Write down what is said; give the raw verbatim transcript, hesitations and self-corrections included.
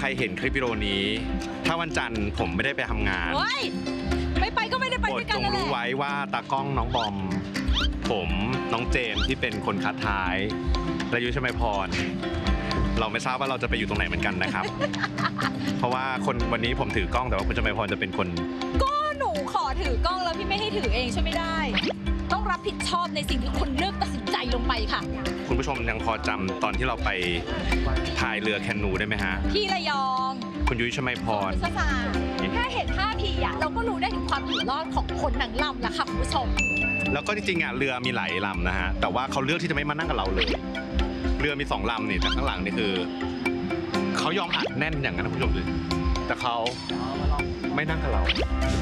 รเห็นคลิปวิดีโอนี้ ถ้าวันจันทร์ผมไม่ได้ไปทำงานเฮ้ยไม่ไปก็ไม่ได้ไปโปรด้ดวยกันจงนั่นแหรู้ละไว้ว่าตากล้องน้องบอม ผมน้องเจมส์ที่เป็นคนคัดท้ายและยุ้ยชมัยพร เราไม่ทราบว่าเราจะไปอยู่ตรงไหนเหมือนกันนะครับ เพราะว่าคนวันนี้ผมถือกล้องแต่ว่าคุณชมัยพรจะเป็นคนก็หนูขอถือกล้องแล้วพี่ไม่ให้ถือเองใช่ไม่ได้ ต้องรับผิดชอบในสิ่งที่คุณเลือกตัดสินใจลงไปค่ะคุณผู้ชมยังพอจำตอนที่เราไปพายเรือแคนูได้ไหมฮะที่ระยองคุณยุ้ยชมัยพรภาษาแค่เห็นท่าทีอะเราก็รู้ได้ถึงความอยู่รอดของคนทั้งลำแล้วค่ะคุณผู้ชมแล้วก็จริงๆอ่ะเรือมีหลายลำนะฮะแต่ว่าเขาเลือกที่จะไม่มานั่งกับเราเลย เรือมีสองลำนี่แต่ข้างหลังนี่คือเขายอมอัดแน่นอย่างนั้นนะคุณผู้ชมดูแต่เขาไม่นั่งกับเรา